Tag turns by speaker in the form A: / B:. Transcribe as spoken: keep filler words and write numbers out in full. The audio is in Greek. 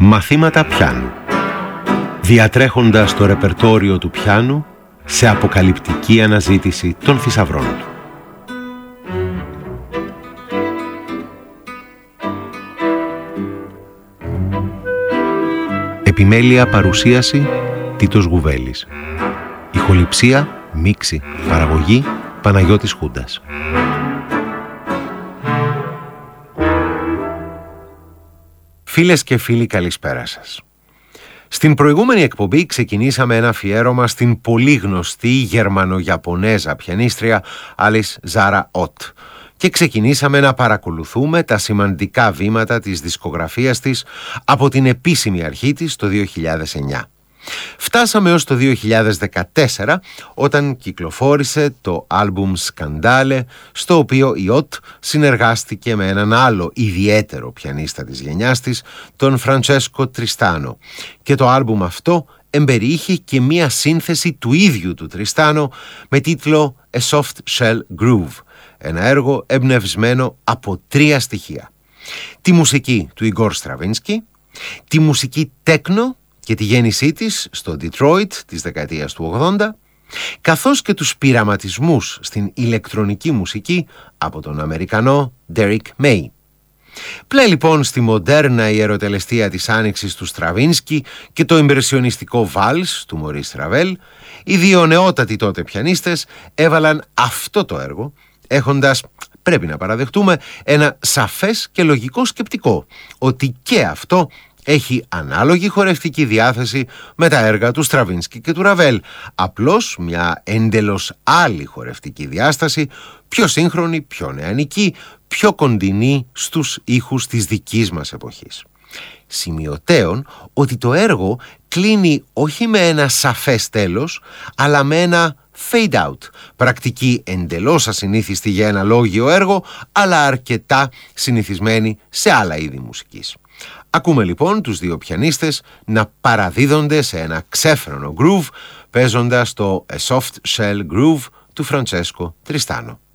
A: Μαθήματα πιάνου. Διατρέχοντας το ρεπερτόριο του πιάνου σε αποκαλυπτική αναζήτηση των θησαυρών του. Επιμέλεια παρουσίαση Τίτος Γουβέλης. Ηχοληψία, μίξη, παραγωγή Παναγιώτης Χούντας. Φίλες και φίλοι, καλησπέρα σας. Στην προηγούμενη εκπομπή ξεκινήσαμε ένα αφιέρωμα στην πολύ γνωστή Γερμανο-Ιαπωνέζα πιανίστρια Alice Zara Ott και ξεκινήσαμε να παρακολουθούμε τα σημαντικά βήματα της δισκογραφίας της από την επίσημη αρχή της το δύο χιλιάδες εννιά. Φτάσαμε ως το δύο χιλιάδες δεκατέσσερα όταν κυκλοφόρησε το άλμπουμ Σκαντάλε, στο οποίο η Ott συνεργάστηκε με έναν άλλο ιδιαίτερο πιανίστα της γενιάς της, τον Φραντσέσκο Τριστάνο, και το άλμπουμ αυτό εμπεριείχε και μία σύνθεση του ίδιου του Τριστάνο με τίτλο A Soft Shell Groove, ένα έργο εμπνευσμένο από τρία στοιχεία: τη μουσική του Ιγκόρ Στραβίνσκι, τη μουσική τέκνο και τη γέννησή της στο Detroit της δεκαετίας του ογδόντα, καθώς και τους πειραματισμούς στην ηλεκτρονική μουσική από τον Αμερικανό Derek May. Πλέ λοιπόν στη μοντέρνα ιεροτελεστία της άνοιξης του Στραβίνσκι και το ιμπρεσιονιστικό βάλς του Μωρίς Ραβέλ, οι δύο νεότατοι τότε πιανίστες έβαλαν αυτό το έργο, έχοντας, πρέπει να παραδεχτούμε, ένα σαφές και λογικό σκεπτικό, ότι και αυτό έχει ανάλογη χορευτική διάθεση με τα έργα του Στραβίνσκι και του Ραβέλ, απλώς μια εντελώς άλλη χορευτική διάσταση, πιο σύγχρονη, πιο νεανική, πιο κοντινή στους ήχους της δικής μας εποχής. Σημειωτέων ότι το έργο κλείνει όχι με ένα σαφές τέλος, αλλά με ένα fade out, πρακτική εντελώς ασυνήθιστη για ένα λόγιο έργο, αλλά αρκετά συνηθισμένη σε άλλα είδη μουσικής. Ακούμε λοιπόν τους δύο πιανίστες να παραδίδονται σε ένα ξέφρενο groove, παίζοντας το A Soft Shell Groove του Φραντσέσκο Τριστάνο.